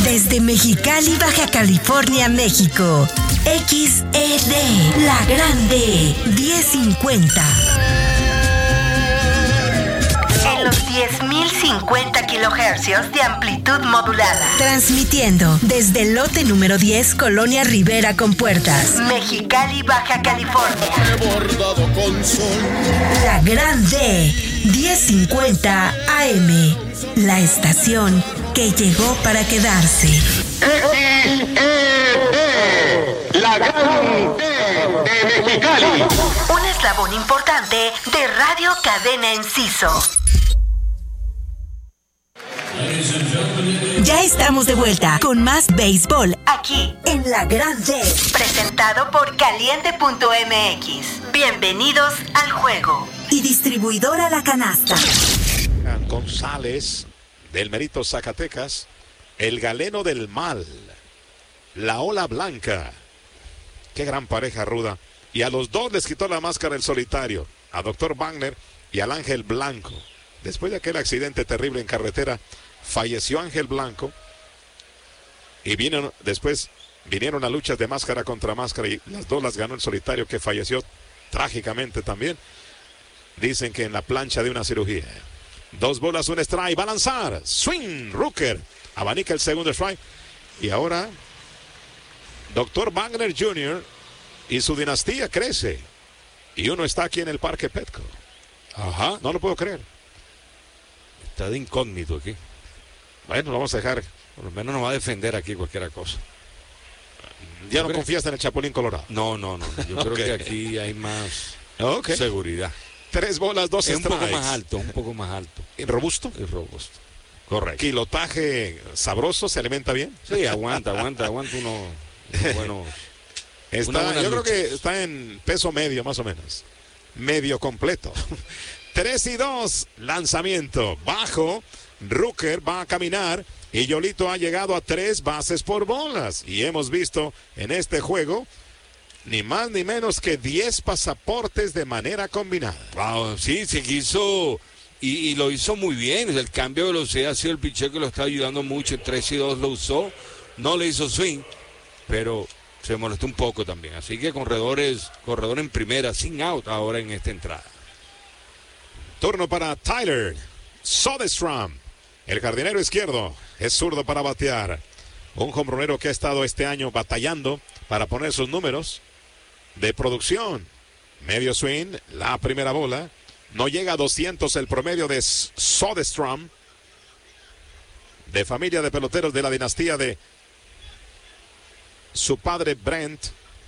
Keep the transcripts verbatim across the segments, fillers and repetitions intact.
Desde Mexicali, Baja California, México. X E D, La Grande, diez cincuenta. En los diez mil cincuenta kilohercios de amplitud modulada. Transmitiendo desde el lote número diez, Colonia Rivera con Puertas, Mexicali, Baja California. Bordado con sol. La Grande, diez cincuenta A M. La estación que llegó para quedarse. X E D, La Grande de Mexicali. Un eslabón importante de Radio Cadena Enciso. Ya estamos de vuelta con más béisbol aquí en La Grande, presentado por caliente punto m x. Bienvenidos al juego. Y distribuidora La Canasta. González del Merito Zacatecas, el galeno del mal, la ola blanca. Qué gran pareja ruda. Y a los dos les quitó la máscara el solitario, a doctor Wagner y al Ángel Blanco. Después de aquel accidente terrible en carretera, falleció Ángel Blanco y vinieron, después vinieron a luchas de máscara contra máscara y las dos las ganó el solitario, que falleció trágicamente también. Dicen que en la plancha de una cirugía. Dos bolas, un strike, va a lanzar. Swing, Rooker. Abanica el segundo strike. Y ahora, doctor Wagner junior y su dinastía crece. Y uno está aquí en el Parque Petco. Ajá, no lo puedo creer. Está de incógnito aquí. Bueno, lo vamos a dejar. Por lo menos nos va a defender aquí cualquier cosa. ¿Ya no confías en el Chapulín Colorado? No, no, no. Yo creo okay. que aquí hay más okay. seguridad. Tres bolas, dos es strikes. un poco más alto, un poco más alto. ¿Y robusto? Es robusto. Correcto. Kilotaje sabroso, ¿se alimenta bien? Sí, aguanta, aguanta, aguanta uno, uno bueno. Está, yo creo que está en peso medio, más o menos. Medio completo. Tres y dos, lanzamiento bajo. Rooker va a caminar y Yolito ha llegado a tres bases por bolas. Y hemos visto en este juego ni más ni menos que diez pasaportes de manera combinada. Wow, sí, se quiso y, y lo hizo muy bien. El cambio de velocidad ha sido el picheo que lo está ayudando mucho. En tres y dos lo usó. No le hizo swing, pero se molestó un poco también. Así que corredores, corredor en primera, sin out ahora en esta entrada. Turno para Tyler Soderstrom. El jardinero izquierdo es zurdo para batear. Un jonronero que ha estado este año batallando para poner sus números de producción. Medio swing, la primera bola. No llega a doscientos el promedio de Soderstrom, de familia de peloteros de la dinastía de su padre Brent,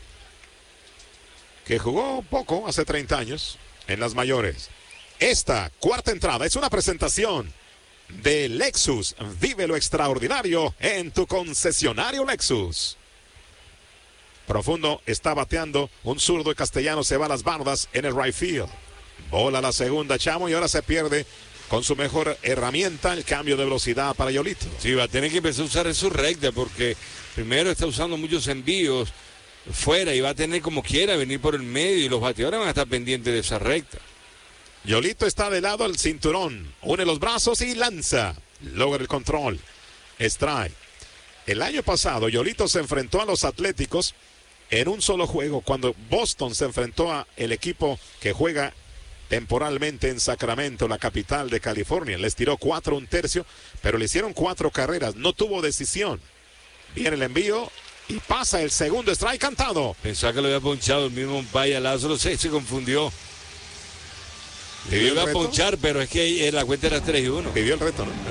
que jugó poco hace treinta años en las mayores. Esta cuarta entrada es una presentación de Lexus. Vive lo extraordinario en tu concesionario Lexus. Profundo está bateando un zurdo y Castellano se va a las bardas en el right field. Bola la segunda, Chamo, y ahora se pierde con su mejor herramienta, el cambio de velocidad para Yolito. Sí, va a tener que empezar a usar su recta porque primero está usando muchos envíos fuera y va a tener como quiera venir por el medio y los bateadores van a estar pendientes de esa recta. Yolito está de lado al cinturón, une los brazos y lanza. Logra el control. Strike. El año pasado Yolito se enfrentó a los Atléticos en un solo juego cuando Boston se enfrentó a el equipo que juega temporalmente en Sacramento, la capital de California. Les tiró cuatro un tercio, pero le hicieron cuatro carreras. No tuvo decisión. Viene el envío y pasa el segundo strike cantado. Pensaba que lo había ponchado el mismo Vaya Lázaro, se, se confundió. Le iba a ponchar, pero es que la cuenta era tres y uno. Pidió el reto, ¿no?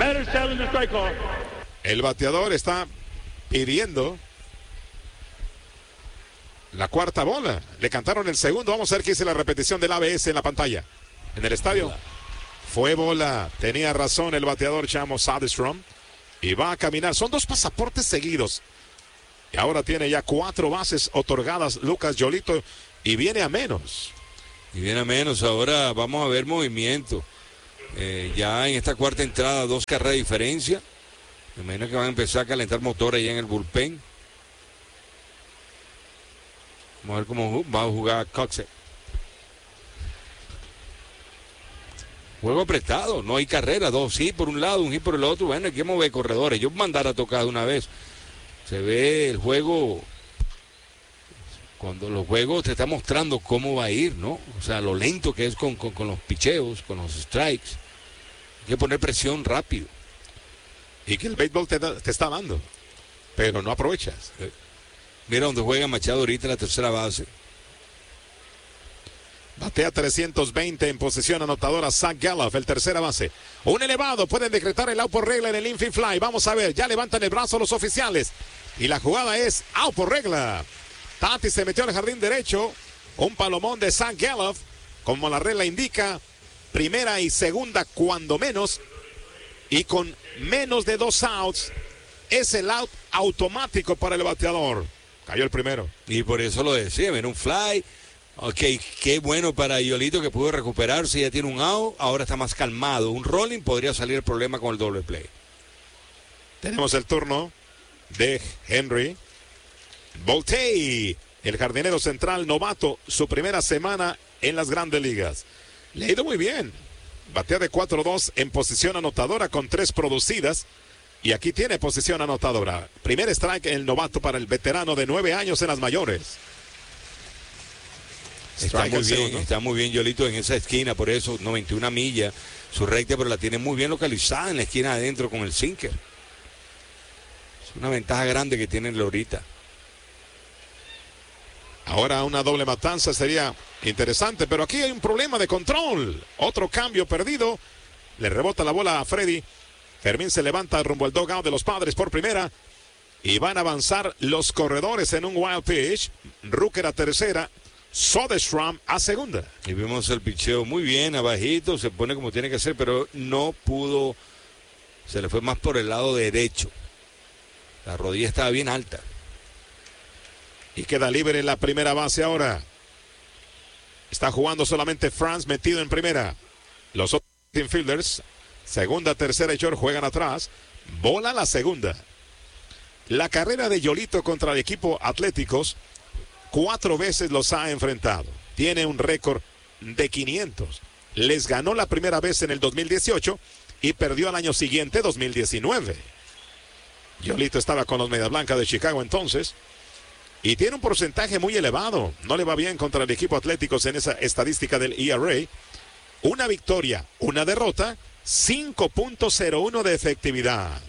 El bateador está pidiendo la cuarta bola. Le cantaron el segundo. Vamos a ver qué dice la repetición del A B S en la pantalla. En el estadio. Bola. Fue bola. Tenía razón el bateador Chamo Soderstrom. Y va a caminar. Son dos pasaportes seguidos. Y ahora tiene ya cuatro bases otorgadas Lucas Yolito. Y viene a menos. Y viene a menos, ahora vamos a ver movimiento. Eh, ya en esta cuarta entrada, dos carreras de diferencia. Me imagino que van a empezar a calentar motor allá en el bullpen. Vamos a ver cómo va a jugar Coxe. Juego apretado, no hay carrera, dos hits por un lado, un hit por el otro. Bueno, hay que mover corredores. Yo mandar a tocar de una vez. Se ve el juego, cuando los juegos te están mostrando cómo va a ir, ¿no? O sea, lo lento que es con, con, con los picheos, con los strikes. Hay que poner presión rápido. Y que el béisbol te, da, te está dando, pero no aprovechas. Mira donde juega Machado ahorita en la tercera base. Batea trescientos veinte en posición anotadora Zach Galloff, el tercera base. Un elevado, pueden decretar el out por regla en el infield fly. Vamos a ver, ya levantan el brazo los oficiales. Y la jugada es out por regla. Tati se metió al jardín derecho. Un palomón de Zach Galloff, como la regla indica. Primera y segunda cuando menos. Y con menos de dos outs, es el out automático para el bateador. Cayó el primero. Y por eso lo decía, ven un fly. Ok, qué bueno para Yolito que pudo recuperarse, ya tiene un out, ahora está más calmado. Un rolling podría salir el problema con el doble play. Tenemos el turno de Henry Voltey, el jardinero central novato, su primera semana en las grandes ligas. Le ha ido muy bien. Batea de cuatro dos en posición anotadora con tres producidas. Y aquí tiene posición anotadora. Primer strike el novato para el veterano de nueve años en las mayores. Está muy bien, está muy bien Yolito en esa esquina, por eso noventa y una millas, su recta, pero la tiene muy bien localizada en la esquina adentro con el sinker. Es una ventaja grande que tiene ahorita. Ahora una doble matanza sería interesante, pero aquí hay un problema de control. Otro cambio perdido. Le rebota la bola a Freddy. Fermín se levanta rumbo al dugout de los Padres por primera. Y van a avanzar los corredores en un wild pitch. Rooker a tercera. Soderstrom a segunda. Y vimos el picheo muy bien, abajito, se pone como tiene que ser, pero no pudo, se le fue más por el lado derecho. La rodilla estaba bien alta. Y queda libre en la primera base ahora. Está jugando solamente Franz metido en primera. Los otros infielders, segunda, tercera y short juegan atrás. Bola la segunda. La carrera de Yolito contra el equipo Atléticos. Cuatro veces los ha enfrentado. Tiene un récord de quinientos. Les ganó la primera vez en el dos mil dieciocho y perdió al año siguiente, dos mil diecinueve. Yolito estaba con los Medias Blancas de Chicago entonces. Y tiene un porcentaje muy elevado. No le va bien contra el equipo Atléticos en esa estadística del E R A. Una victoria, una derrota, cinco punto cero uno de efectividad.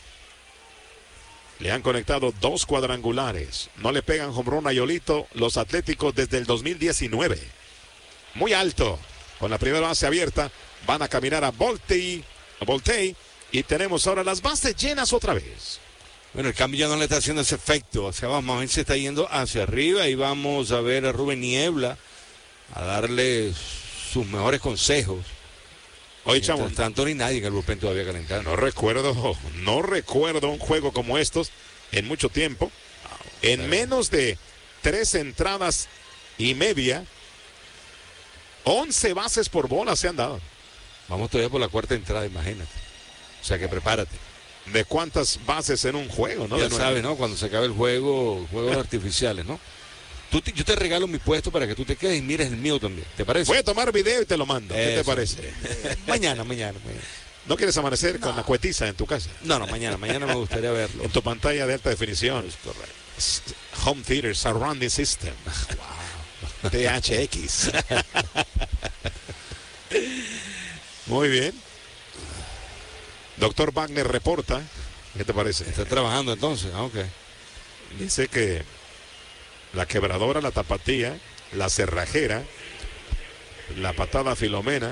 Le han conectado dos cuadrangulares. No le pegan home run a Yolito los Atléticos desde el dos mil diecinueve. Muy alto. Con la primera base abierta. Van a caminar a Voltey. A Voltey. Y tenemos ahora las bases llenas otra vez. Bueno, el cambio ya no le está haciendo ese efecto. O sea, vamos a ver, se está yendo hacia arriba. Y vamos a ver a Rubén Niebla. A darle sus mejores consejos. Oye, chamo, tanto ni nadie en el bullpen todavía calentando. No recuerdo, no recuerdo un juego como estos en mucho tiempo. En menos de tres entradas y media, once bases por bola se han dado. Vamos todavía por la cuarta entrada, imagínate. O sea que prepárate. ¿De cuántas bases en un juego, no? Ya sabes, ¿no? Cuando se acabe el juego, juegos artificiales, ¿no? Tú te, yo te regalo mi puesto para que tú te quedes y mires el mío también. ¿Te parece? Voy a tomar video y te lo mando. ¿Qué Eso. te parece? mañana, mañana, mañana. ¿No quieres amanecer No. con la cuetiza en tu casa? No, no, mañana, mañana me gustaría verlo. En tu pantalla de alta definición. Es correcto. Home Theater Surrounding System. Wow. T H X. Muy bien. Doctor Wagner reporta. ¿Qué te parece? ¿Está trabajando entonces? Ah, ok. Dice que la quebradora, la tapatía, la cerrajera, la patada Filomena.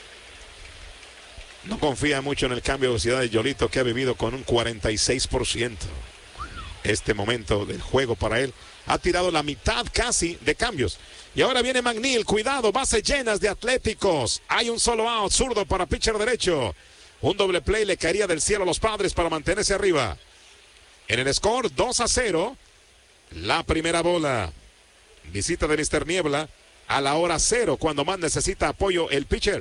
No confía mucho en el cambio de velocidad de Yolito, que ha vivido con un cuarenta y seis por ciento. Este momento del juego para él. Ha tirado la mitad casi de cambios. Y ahora viene McNeil. Cuidado, bases llenas de Atléticos. Hay un solo out, zurdo para pitcher derecho. Un doble play le caería del cielo a los Padres para mantenerse arriba. En el score, dos a cero. La primera bola. Visita de mister Niebla a la hora cero, cuando más necesita apoyo el pitcher.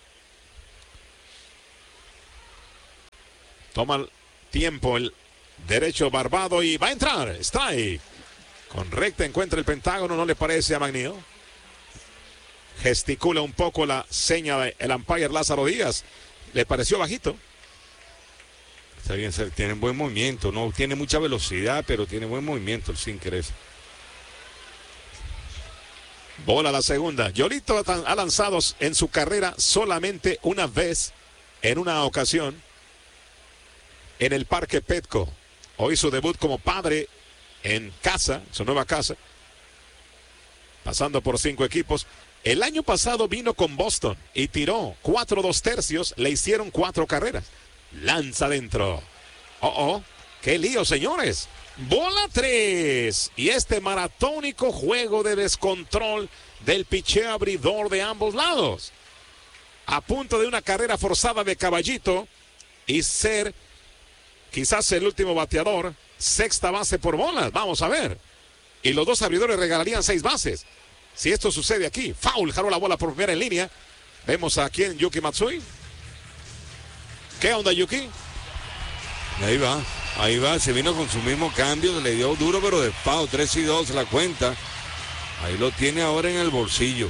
Toma el tiempo el derecho barbado y va a entrar. Strike. Con recta encuentra el pentágono, no le parece a McNeil. gesticula un poco la seña del umpire Lázaro Díaz. ¿Le pareció bajito? Está bien, tiene buen movimiento, no tiene mucha velocidad, pero tiene buen movimiento el sinker ese. Bola la segunda. Yolito ha lanzado en su carrera solamente una vez, en una ocasión, en el Parque Petco. Hoy su debut como padre en casa, su nueva casa, pasando por cinco equipos. El año pasado vino con Boston y tiró cuatro dos tercios, le hicieron cuatro carreras. Lanza adentro. Oh, oh, qué lío, señores. Bola tres. Y este maratónico juego de descontrol del picheo abridor de ambos lados. A punto de una carrera forzada de Caballito y ser quizás el último bateador. Sexta base por bolas. Vamos a ver. Y los dos abridores regalarían seis bases. Si esto sucede aquí. Foul. Jaló la bola por primera en línea. Vemos a quién, Yuki Matsui. ¿Qué onda, Yuki? Ahí va. Ahí va, se vino con su mismo cambio, le dio duro pero despado, tres y dos la cuenta. Ahí lo tiene ahora en el bolsillo.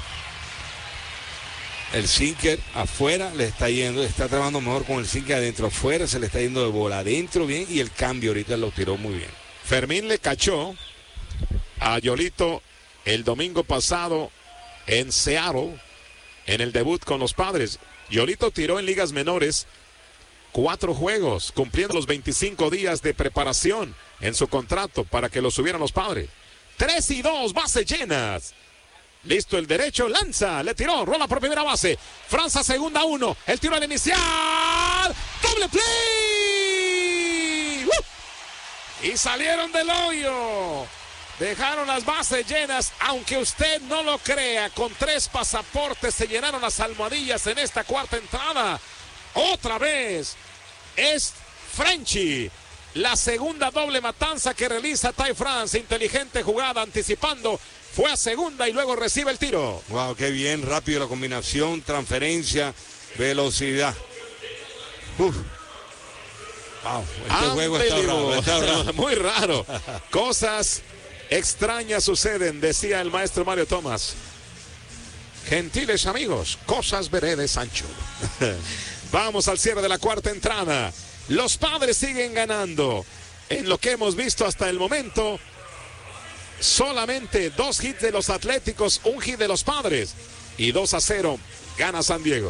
El sinker afuera le está yendo, está trabajando mejor con el sinker adentro, afuera se le está yendo de bola, adentro bien y el cambio ahorita lo tiró muy bien. Fermín le cachó a Yolito el domingo pasado en Seattle, en el debut con los Padres. Yolito tiró en ligas menores cuatro juegos, cumpliendo los veinticinco días de preparación en su contrato para que lo subieran los Padres. Tres y dos, bases llenas. Listo el derecho, lanza, le tiró, rola por primera base. Franza segunda uno, el tiro al inicial. ¡Doble play! ¡Uh! Y salieron del hoyo. Dejaron las bases llenas, aunque usted no lo crea, con tres pasaportes se llenaron las almohadillas en esta cuarta entrada. Otra vez es Frenchy, la segunda doble matanza que realiza Ty France. Inteligente jugada, anticipando, fue a segunda y luego recibe el tiro. Wow, qué bien, rápido la combinación, transferencia, velocidad. Uf. Wow, este juego está raro, está raro. Muy raro. Cosas extrañas suceden, decía el maestro Mario Tomás. Gentiles amigos, cosas veré de Sancho. Vamos al cierre de la cuarta entrada. Los Padres siguen ganando. En lo que hemos visto hasta el momento, solamente dos hits de los Atléticos, un hit de los Padres. Y dos a cero gana San Diego.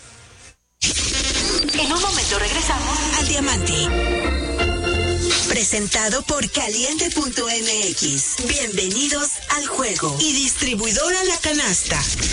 En un momento regresamos al Diamante. Presentado por Caliente punto M X. Bienvenidos al juego. Y distribuidora La Canasta.